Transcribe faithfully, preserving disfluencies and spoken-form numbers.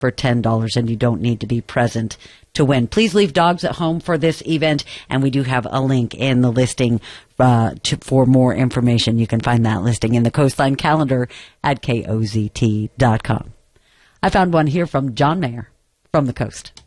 for ten dollars, and you don't need to be present to win. Please leave dogs at home for this event, and we do have a link in the listing uh, to, for more information. You can find that listing in the Coastline calendar at K O Z T dot com. I found one here from John Mayer from the Coast.